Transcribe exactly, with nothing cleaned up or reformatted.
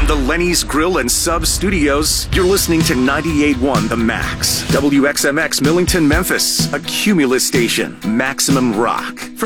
the Lenny's Grill and Sub Studios, you're listening to ninety-eight point one The Max. W X M X Millington, Memphis, a Cumulus station. Maximum rock. For